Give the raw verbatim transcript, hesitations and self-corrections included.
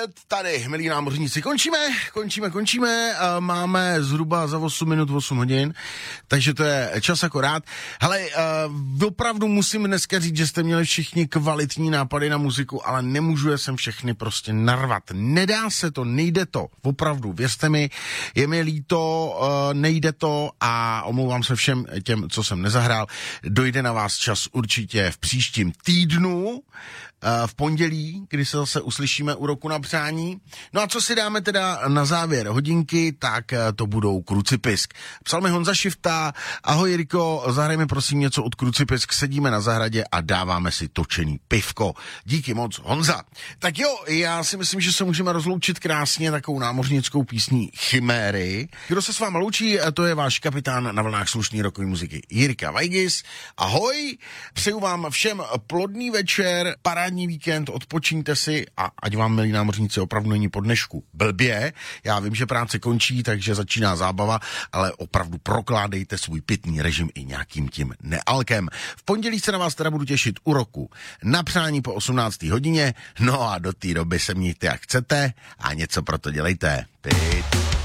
tady, milí námořníci, končíme, končíme, končíme, máme zhruba za osm minut osm hodin, takže to je čas akorát. Hele, opravdu musím dneska říct, že jste měli všichni kvalitní nápady na muziku, ale nemůžu je sem všechny prostě narvat. Nedá se to, nejde to, opravdu, věřte mi, je mi líto, nejde to a omlouvám se všem těm, co jsem nezahrál. Dojde na vás čas určitě v příštím týdnu, v pondělí, kdy se zase uslyšíme u Roku na přání. No a co si dáme teda na závěr hodinky, tak to budou Krucipisk. Psal mi Honza Šifta, ahoj Jirko, zahrajme prosím něco od Krucipisk, sedíme na zahradě a dáváme si točený pivko. Díky moc, Honza. Tak jo, já si myslím, že se můžeme rozloučit krásně takovou námořnickou písní Chiméry. Kdo se s váma loučí, to je váš kapitán na vlnách slušný rokové muziky Jirka Vajgis. Ahoj, přeju vám všem plodný večer, parádní víkend, odpočíňte si a ať vám, milí námořníci, opravdu není po dnešku blbě. Já vím, že práce končí, takže začíná zábava, ale opravdu prokládejte svůj pitný režim i nějakým tím nealkem. V pondělí se na vás teda budu těšit u Roku na přání po osmnácté hodině, no a do té doby se mějte jak chcete a něco pro to dělejte. Pit.